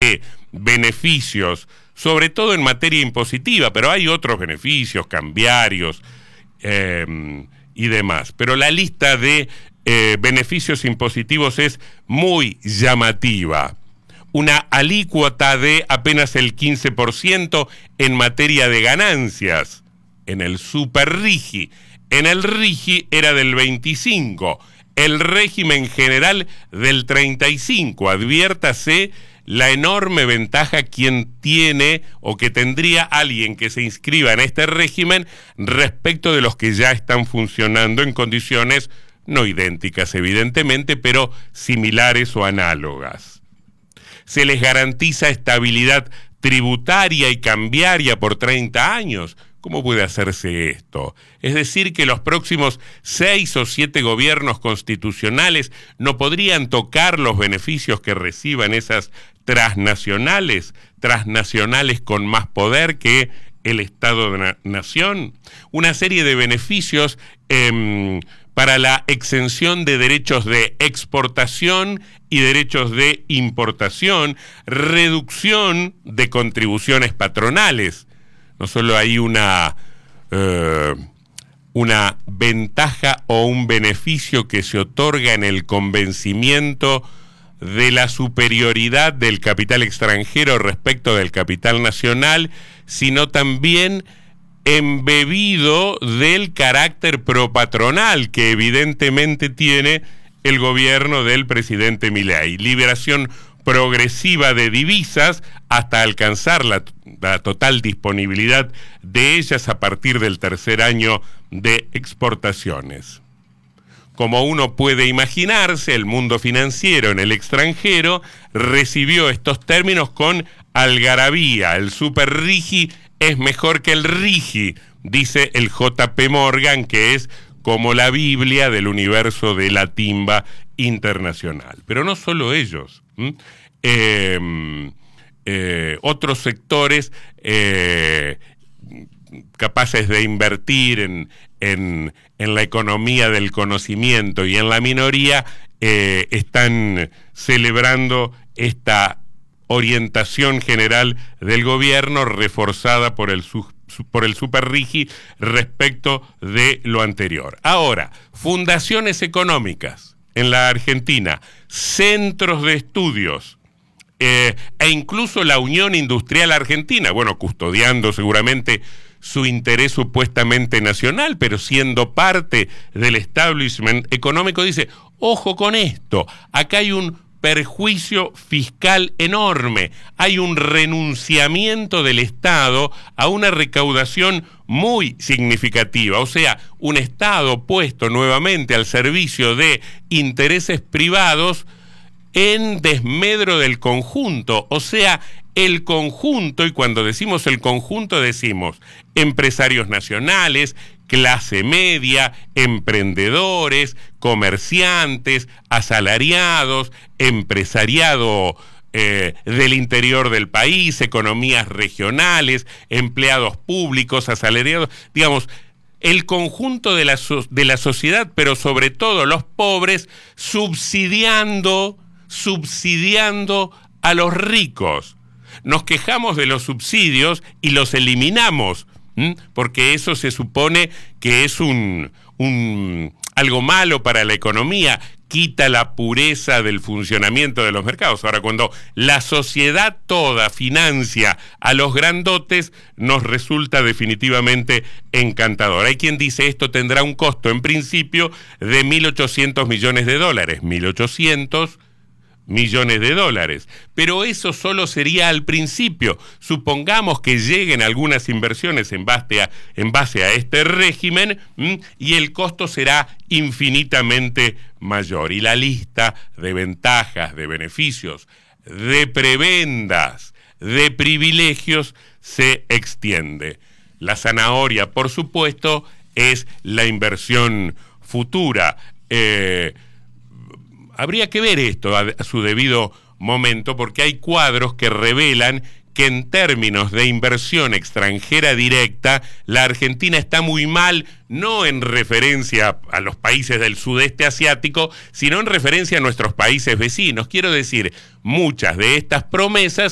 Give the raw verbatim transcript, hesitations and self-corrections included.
beneficios, sobre todo en materia impositiva, pero hay otros beneficios cambiarios eh, y demás. Pero la lista de eh, beneficios impositivos es muy llamativa. Una alícuota de apenas el quince por ciento en materia de ganancias, en el Super RIGI. En el RIGI era del veinticinco por ciento, el régimen general del treinta y cinco por ciento. Adviértase la enorme ventaja quien tiene o que tendría alguien que se inscriba en este régimen respecto de los que ya están funcionando en condiciones no idénticas, evidentemente, pero similares o análogas. Se les garantiza estabilidad tributaria y cambiaria por treinta años. ¿Cómo puede hacerse esto? Es decir, que los próximos seis o siete gobiernos constitucionales no podrían tocar los beneficios que reciban esas transnacionales, transnacionales con más poder que el Estado-nación. Una serie de beneficios eh, para la exención de derechos de exportación y derechos de importación, reducción de contribuciones patronales. No solo hay una, eh, una ventaja o un beneficio que se otorga en el convencimiento de la superioridad del capital extranjero respecto del capital nacional, sino también embebido del carácter propatronal que evidentemente tiene el gobierno del presidente Milei. Liberación progresiva de divisas hasta alcanzar la, la total disponibilidad de ellas a partir del tercer año de exportaciones. Como uno puede imaginarse, el mundo financiero en el extranjero recibió estos términos con algarabía. El Super RIGI es mejor que el RIGI, dice el J P Morgan, que es como la Biblia del universo de la timba internacional. Pero no solo ellos. ¿Mm? Eh, eh, otros sectores eh, capaces de invertir en, en, en la economía del conocimiento y en la minoría eh, están celebrando esta orientación general del gobierno reforzada por el su, por el Super RIGI respecto de lo anterior. Ahora, fundaciones económicas en la Argentina, centros de estudios eh, e incluso la Unión Industrial Argentina, bueno, custodiando seguramente su interés supuestamente nacional, pero siendo parte del establishment económico, dice, ojo con esto, acá hay un perjuicio fiscal enorme, hay un renunciamiento del Estado a una recaudación muy significativa, o sea, un Estado puesto nuevamente al servicio de intereses privados en desmedro del conjunto, o sea, el conjunto, y cuando decimos el conjunto decimos empresarios nacionales, clase media, emprendedores, comerciantes, asalariados, empresariado eh, del interior del país, economías regionales, empleados públicos, asalariados, digamos, el conjunto de la, so- de la sociedad, pero sobre todo los pobres, subsidiando, subsidiando a los ricos. Nos quejamos de los subsidios y los eliminamos, ¿m? Porque eso se supone que es un, un algo malo para la economía, quita la pureza del funcionamiento de los mercados. Ahora, cuando la sociedad toda financia a los grandotes, nos resulta definitivamente encantador. Hay quien dice esto tendrá un costo en principio de mil ochocientos millones de dólares, mil ochocientos millones de dólares, pero eso solo sería al principio. Supongamos que lleguen algunas inversiones en base a, en base a este régimen ¿m? y el costo será infinitamente mayor. Y la lista de ventajas, de beneficios, de prebendas, de privilegios se extiende. La zanahoria, por supuesto, es la inversión futura. Eh, Habría que ver esto a, a su debido momento, porque hay cuadros que revelan que en términos de inversión extranjera directa, la Argentina está muy mal, no en referencia a los países del sudeste asiático, sino en referencia a nuestros países vecinos. Quiero decir, muchas de estas promesas